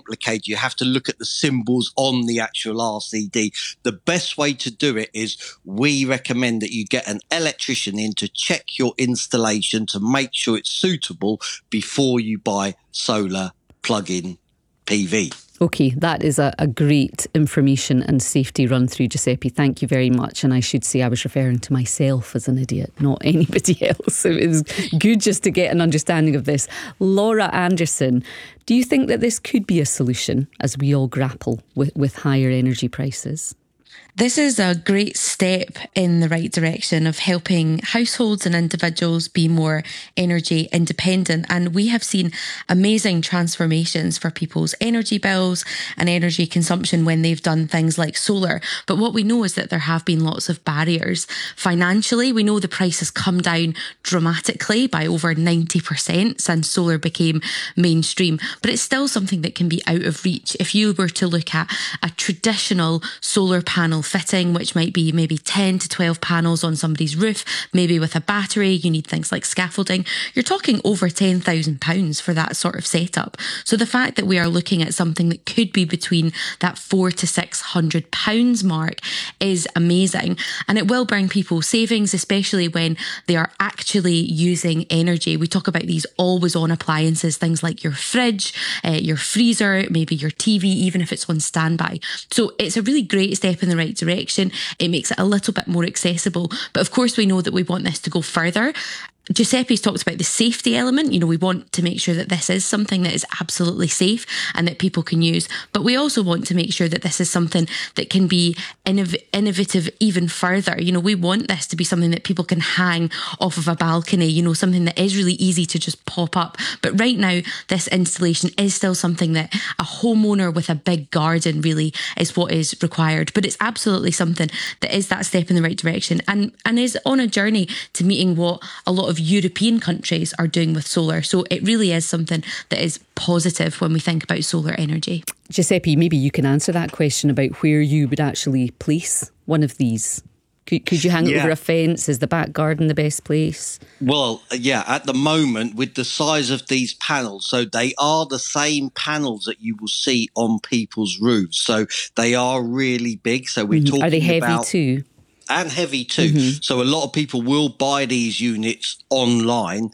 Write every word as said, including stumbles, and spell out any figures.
complicated. You have to look at the symbols on the actual R C D. The best way to do it is we recommend that you get an electrician in to check your installation to make sure it's suitable before you buy solar plug-in P V. OK, that is a, a great information and safety run through, Giuseppe. Thank you very much. And I should say I was referring to myself as an idiot, not anybody else. It was good just to get an understanding of this. Laura Anderson, do you think that this could be a solution as we all grapple with, with higher energy prices? This is a great step in the right direction of helping households and individuals be more energy independent. And we have seen amazing transformations for people's energy bills and energy consumption when they've done things like solar. But what we know is that there have been lots of barriers. Financially, we know the price has come down dramatically by over ninety percent since solar became mainstream. But it's still something that can be out of reach. If you were to look at a traditional solar panel fitting, which might be maybe ten to twelve panels on somebody's roof, maybe with a battery, you need things like scaffolding. You're talking over ten thousand pounds for that sort of setup. So the fact that we are looking at something that could be between that four to six hundred pounds mark is amazing. And it will bring people savings, especially when they are actually using energy. We talk about these always on appliances, things like your fridge, uh, your freezer, maybe your T V, even if it's on standby. So it's a really great step in the right direction. It makes it a little bit more accessible. But of course, we know that we want this to go further. Giuseppe's talked about the safety element. You know, we want to make sure that this is something that is absolutely safe and that people can use. But we also want to make sure that this is something that can be innov- innovative even further. You know, we want this to be something that people can hang off of a balcony, you know, something that is really easy to just pop up. But right now, this installation is still something that a homeowner with a big garden really is what is required. But it's absolutely something that is that step in the right direction and, and is on a journey to meeting what a lot of European countries are doing with solar. So it really is something that is positive when we think about solar energy. Giuseppe, maybe you can answer that question about where you would actually place one of these. Could, could you hang it yeah. over a fence? Is the back garden the best place? Well, yeah, at the moment, with the size of these panels, so they are the same panels that you will see on people's roofs. So they are really big. So we're mm-hmm. talking about... Are they heavy about, too? And heavy too. Mm-hmm. So a lot of people will buy these units online